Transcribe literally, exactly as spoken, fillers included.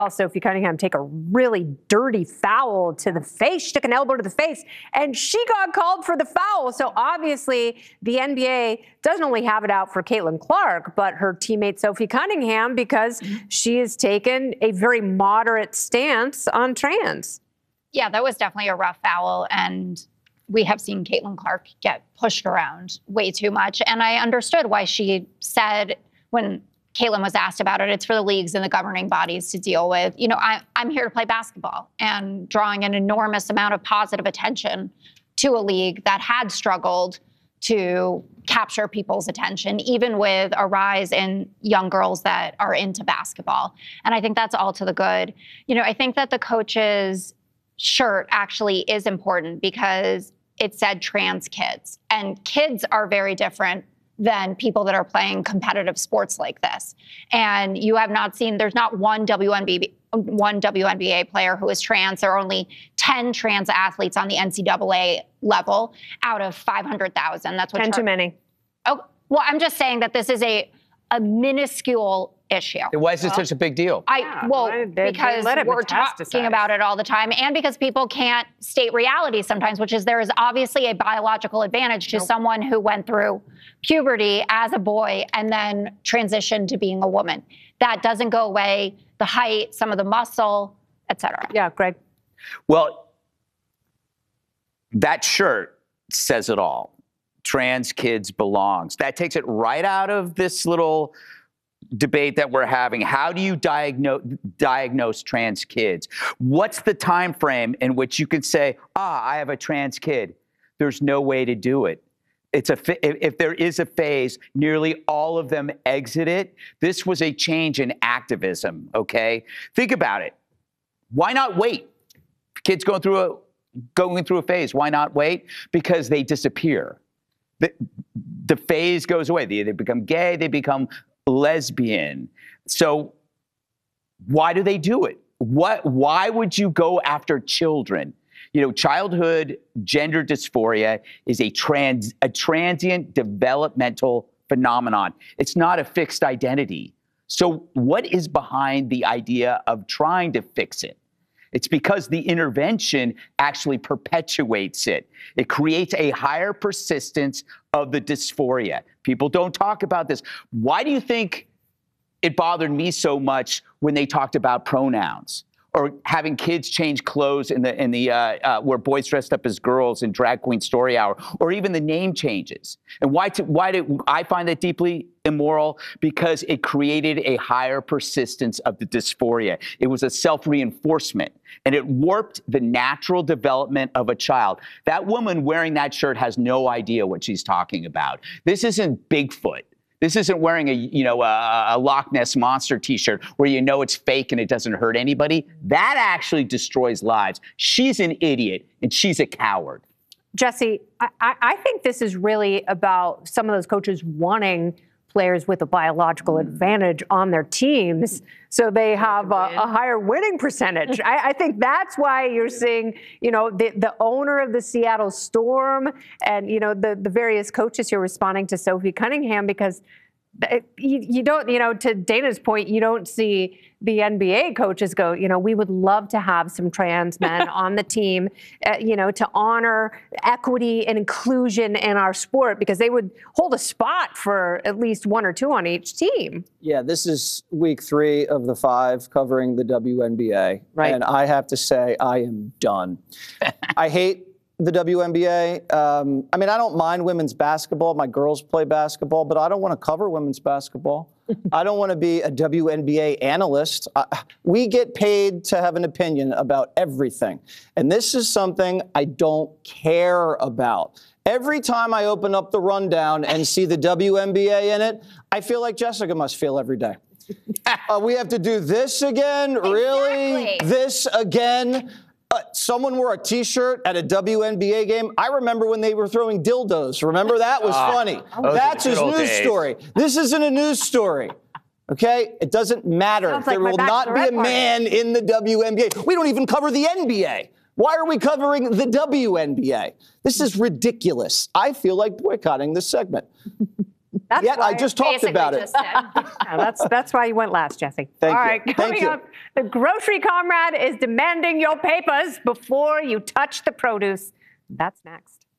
Sophie Cunningham take a really dirty foul to the face. She took an elbow to the face, and she got called for the foul. So obviously, the N B A doesn't only have it out for Caitlin Clark, but her teammate Sophie Cunningham, because she has taken a very moderate stance on trans. Yeah, that was definitely a rough foul, and we have seen Caitlin Clark get pushed around way too much. And I understood why she said when Caitlin was asked about it, it's for the leagues and the governing bodies to deal with. You know, I, I'm here to play basketball, and drawing an enormous amount of positive attention to a league that had struggled to capture people's attention, even with a rise in young girls that are into basketball. And I think that's all to the good. You know, I think that the coach's shirt actually is important because it said trans kids, and kids are very different than people that are playing competitive sports like this. And you have not seen, there's not one W N B A, one W N B A player who is trans. There are only ten trans athletes on the N C double A level out of five hundred thousand. That's what ten too many. Oh, well, I'm just saying that this is a, a minuscule issue. Why is it well, such a big deal? I yeah, well, they, because they we're talking about it all the time, and because people can't state reality sometimes, which is there is obviously a biological advantage to nope. someone who went through puberty as a boy and then transitioned to being a woman. That doesn't go away. The height, some of the muscle, et cetera. Yeah, Greg. Well, that shirt says it all. Trans kids belongs. That takes it right out of this little debate that we're having. How do you diagnose diagnose trans kids? What's the time frame in which you could say, ah, I have a trans kid? There's no way to do it. It's a if, if there is a phase, nearly all of them exit it. This was a change in activism, okay? Think about it. Why not wait? Kids going through a going through a phase, why not wait? Because they disappear. The, the phase goes away. They either become gay, they become lesbian. So why do they do it? What? Why would you go after children? You know, childhood gender dysphoria is a trans a transient developmental phenomenon. It's not a fixed identity. So what is behind the idea of trying to fix it? It's because the intervention actually perpetuates it. It creates a higher persistence of the dysphoria. People don't talk about this. Why do you think it bothered me so much when they talked about pronouns or having kids change clothes in the in the uh, uh, where boys dressed up as girls in Drag Queen Story Hour, or even the name changes? And why to, why did I find that deeply immoral? Because it created a higher persistence of the dysphoria. It was a self-reinforcement, and it warped the natural development of a child. That woman wearing that shirt has no idea what she's talking about. This isn't Bigfoot. This isn't wearing a, you know, a, a Loch Ness Monster t-shirt where you know it's fake and it doesn't hurt anybody. That actually destroys lives. She's an idiot, and she's a coward. Jesse, I, I think this is really about some of those coaches wanting players with a biological advantage on their teams so they have a, a higher winning percentage. I, I think that's why you're seeing, you know, the, the owner of the Seattle Storm and, you know, the, the various coaches here responding to Sophie Cunningham, because it, you, you don't, you know, to Dana's point, you don't see the N B A coaches go, you know, we would love to have some trans men on the team, uh, you know, to honor equity and inclusion in our sport, because they would hold a spot for at least one or two on each team. Yeah, this is week three of the five covering the W N B A. Right. And I have to say, I am done. I hate the W N B A. Um, I mean, I don't mind women's basketball. My girls play basketball, but I don't want to cover women's basketball. I don't want to be a W N B A analyst. Uh, we get paid to have an opinion about everything. And this is something I don't care about. Every time I open up the rundown and see the W N B A in it, I feel like Jessica must feel every day. Uh, we have to do this again? Exactly. Really? This again? Uh, someone wore a T-shirt at a W N B A game. I remember when they were throwing dildos. Remember that was uh, funny. That's his news days. story. This isn't a news story. Okay? It doesn't matter. Sounds there like will not be a man party. in the W N B A. We don't even cover the N B A. Why are we covering the W N B A? This is ridiculous. I feel like boycotting this segment. That's Yet I why- just talked Basically about it. just said. Yeah, that's that's why you went last, Jesse. Thank All you. right, Thank coming you. up, the grocery comrade is demanding your papers before you touch the produce. That's next.